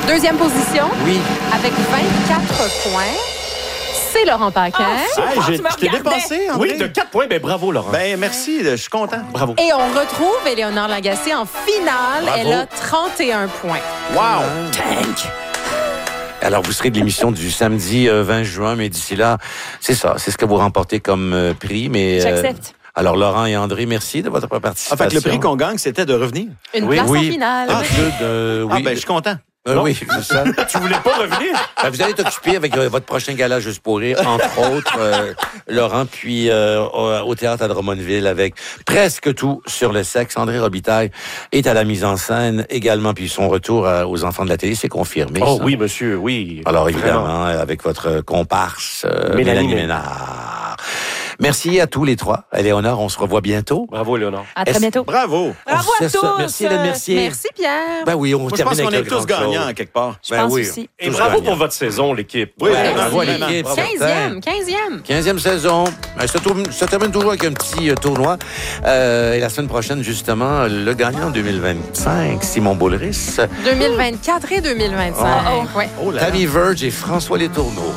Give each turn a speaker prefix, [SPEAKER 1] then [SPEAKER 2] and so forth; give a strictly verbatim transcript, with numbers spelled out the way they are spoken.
[SPEAKER 1] Deuxième position,
[SPEAKER 2] Oui.
[SPEAKER 1] avec vingt-quatre points, c'est Laurent Paquin.
[SPEAKER 3] Ah,
[SPEAKER 4] Hey,
[SPEAKER 3] je
[SPEAKER 4] j'ai-
[SPEAKER 3] tu me
[SPEAKER 4] je t'ai
[SPEAKER 3] regardais.
[SPEAKER 4] dépassé, André.
[SPEAKER 3] Oui, de quatre points. Ben bravo, Laurent.
[SPEAKER 4] Ben, merci, je suis content.
[SPEAKER 3] bravo.
[SPEAKER 1] Et on retrouve Éléonore Lagacé en finale.
[SPEAKER 2] Bravo.
[SPEAKER 1] Elle a trente et un points.
[SPEAKER 4] Wow!
[SPEAKER 2] Tank! Alors, vous serez de l'émission du samedi euh, vingt juin, mais d'ici là, c'est ça. C'est ce que vous remportez comme euh, prix. Mais, euh,
[SPEAKER 1] J'accepte.
[SPEAKER 2] alors, Laurent et André, merci de votre
[SPEAKER 4] En
[SPEAKER 2] participation.
[SPEAKER 4] fait, le prix qu'on gagne, c'était de revenir.
[SPEAKER 1] Une
[SPEAKER 2] Oui,
[SPEAKER 1] place
[SPEAKER 2] oui.
[SPEAKER 1] en finale.
[SPEAKER 2] Ah, de- de- oui.
[SPEAKER 4] Ah, ben, je suis content.
[SPEAKER 2] Euh,
[SPEAKER 3] Non.
[SPEAKER 2] oui, c'est ça.
[SPEAKER 3] Tu voulais pas revenir?
[SPEAKER 2] Ben, vous allez être occupé avec euh, votre prochain gala Juste pour rire, entre autres, euh, Laurent, puis euh, au, au Théâtre à Drummondville avec presque tout sur le sexe. André Robitaille est à la mise en scène également, puis son retour à- aux enfants de la télé, c'est confirmé.
[SPEAKER 3] Oh
[SPEAKER 2] ça.
[SPEAKER 3] oui, monsieur, oui.
[SPEAKER 2] Alors
[SPEAKER 3] Vraiment.
[SPEAKER 2] évidemment, avec votre comparse, euh,
[SPEAKER 3] Mélanie
[SPEAKER 2] Mélanie Ménard. Merci à tous les trois. Éléonore, on se revoit bientôt.
[SPEAKER 3] Bravo, Léonard.
[SPEAKER 1] À très
[SPEAKER 2] Est-ce-
[SPEAKER 1] bientôt.
[SPEAKER 4] Bravo!
[SPEAKER 1] Bravo
[SPEAKER 2] C'est
[SPEAKER 1] à
[SPEAKER 2] ça.
[SPEAKER 1] tous.
[SPEAKER 2] Merci, Hélène Mercier.
[SPEAKER 1] Merci, Pierre.
[SPEAKER 2] Ben oui, on
[SPEAKER 4] Moi, je
[SPEAKER 2] termine
[SPEAKER 4] pense qu'on
[SPEAKER 2] avec
[SPEAKER 4] est
[SPEAKER 2] le
[SPEAKER 4] tous
[SPEAKER 2] grand
[SPEAKER 4] gagnants,
[SPEAKER 2] Claude.
[SPEAKER 4] quelque part.
[SPEAKER 1] Je
[SPEAKER 2] Ben
[SPEAKER 1] pense
[SPEAKER 2] oui.
[SPEAKER 1] aussi.
[SPEAKER 3] Et
[SPEAKER 2] Tous
[SPEAKER 3] bravo
[SPEAKER 2] gagnants.
[SPEAKER 3] pour votre saison, l'équipe.
[SPEAKER 4] Oui,
[SPEAKER 3] Ouais,
[SPEAKER 2] bravo à
[SPEAKER 4] vraiment.
[SPEAKER 2] l'équipe.
[SPEAKER 4] Bravo.
[SPEAKER 1] quinzième, quinzième.
[SPEAKER 2] quinzième saison. Elle se, tourne- se termine toujours avec un petit euh, tournoi. Euh, et la semaine prochaine, justement, le gagnant deux mille vingt-cinq, Simon Boulris,
[SPEAKER 1] deux mille vingt-quatre et deux mille vingt-cinq.
[SPEAKER 2] Oh.
[SPEAKER 1] Ouais.
[SPEAKER 4] Oh là là.
[SPEAKER 2] Tammy Verge et François Letourneau.